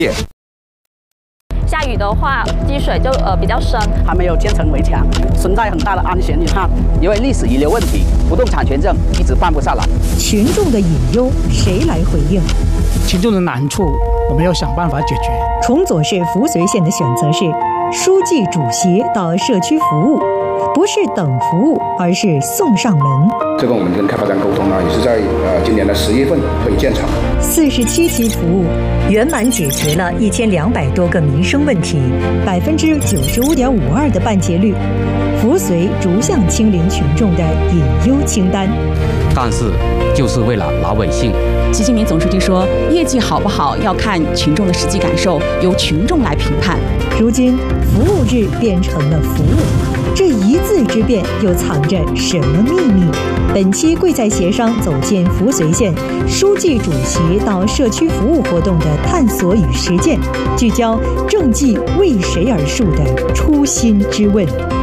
下雨的话，积水就比较深， 还没有建成围墙，存在很大的安全隐患。 因为历史遗留问题，不动产权证一直办不下来。 群众的隐忧谁来回应？ 群众的难处，我们要想办法解决。 崇左市扶绥县的选择是书记主席到社区服务，不是等服务，而是送上门。 这个我们跟开发商沟通了，也是在今年的10月份可以建成。 47期服务圆满解决了1200多个民生问题，95.52%的办结率，扶绥逐项清零群众的隐忧清单。 干事就是为了拿委信。 习近平总书记说，业绩好不好要看群众的实际感受，由群众来评判。 如今服务日变成了服务，这一字之变又藏着什么秘密？本期贵在协商走进扶绥县书记主席到社区服务活动的探索与实践，聚焦政绩为谁而树的初心之问。